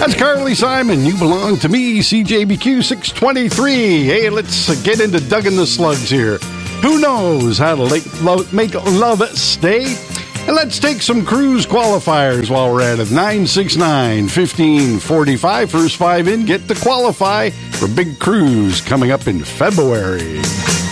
That's Carly Simon. You belong to me, CJBQ 623. Hey, let's get into Dugging the Slugs here. Who knows how to make love stay? And let's take some cruise qualifiers while we're at it. 969-1545. First five in get to qualify for Big Cruise coming up in February.